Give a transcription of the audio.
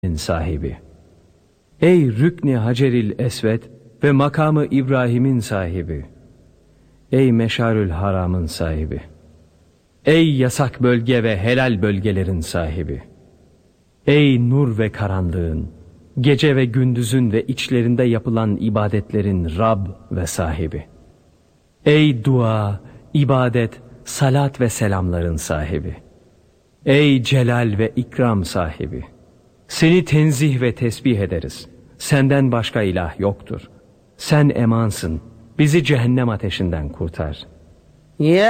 sahibi. Ey Rükn-i Haceril Esved ve makamı İbrahim'in sahibi. Ey Meşarül Haram'ın sahibi. Ey yasak bölge ve helal bölgelerin sahibi. Ey nur ve karanlığın, gece ve gündüzün ve içlerinde yapılan ibadetlerin Rab ve sahibi. Ey dua, ibadet, salat ve selamların sahibi. Ey celal ve ikram sahibi. Seni tenzih ve tesbih ederiz. Senden başka ilah yoktur. Sen emansın. Bizi cehennem ateşinden kurtar. Ya